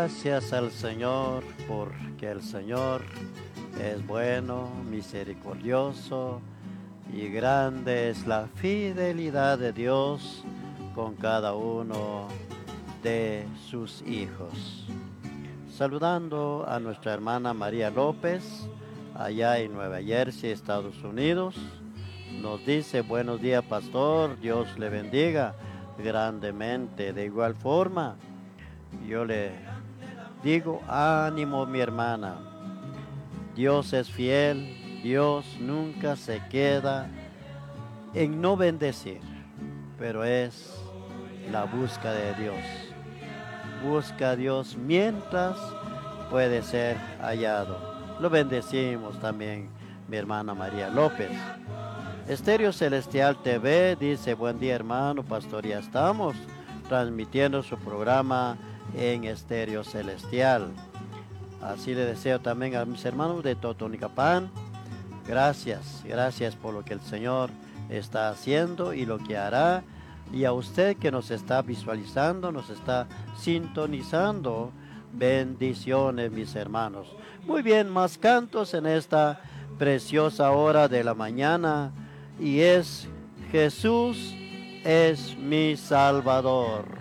Gracias al Señor porque el Señor es bueno, misericordioso y grande es la fidelidad de Dios con cada uno de sus hijos. Saludando a nuestra hermana María López, allá en Nueva Jersey, Estados Unidos. Nos dice: buenos días, pastor, Dios le bendiga grandemente. De igual forma, yo le digo: ánimo, mi hermana. Dios es fiel, Dios nunca se queda en no bendecir, pero es la búsqueda de Dios. Busca a Dios mientras puede ser hallado. Lo bendecimos también, mi hermana María López. Estéreo Celestial TV dice: buen día, hermano pastor, ya estamos transmitiendo su programa en Estéreo Celestial. Así le deseo también a mis hermanos de Totonicapán. Gracias por lo que el Señor está haciendo y lo que hará. Y a usted que nos está visualizando, nos está sintonizando. Bendiciones, mis hermanos. Muy bien, más cantos en esta preciosa hora de la mañana. Y es: Jesús es mi Salvador.